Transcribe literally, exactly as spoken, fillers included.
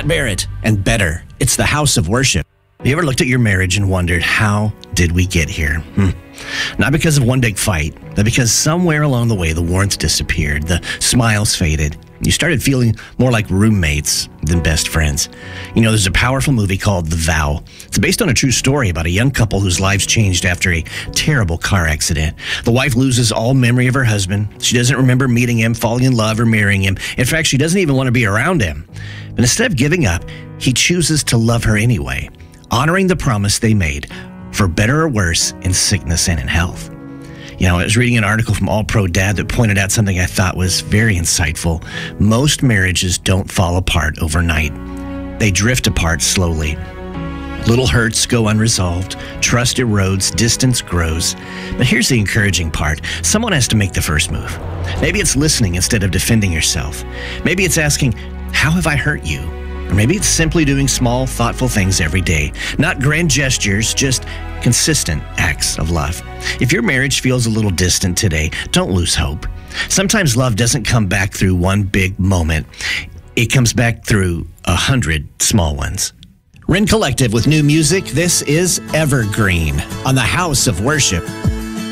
Barrett and Better. It's the house of worship. Have you ever looked at your marriage and wondered, how did we get here? Hmm. Not because of one big fight, but because somewhere along the way the warmth disappeared, the smiles faded. You started feeling more like roommates than best friends. You know, there's a powerful movie called The Vow. It's based on a true story about a young couple whose lives changed after a terrible car accident. The wife loses all memory of her husband. She doesn't remember meeting him, falling in love, or marrying him. In fact, she doesn't even want to be around him. But instead of giving up, he chooses to love her anyway, honoring the promise they made, for better or worse, in sickness and in health. You know, I was reading an article from All Pro Dad that pointed out something I thought was very insightful. Most marriages don't fall apart overnight. They drift apart slowly. Little hurts go unresolved, trust erodes, distance grows. But here's the encouraging part. Someone has to make the first move. Maybe it's listening instead of defending yourself. Maybe it's asking, how have I hurt you? Or maybe it's simply doing small, thoughtful things every day. Not grand gestures, just consistent acts of love. If your marriage feels a little distant today, don't lose hope. Sometimes love doesn't come back through one big moment. It comes back through a hundred small ones. Ren Collective with new music. This is Evergreen on the House of Worship.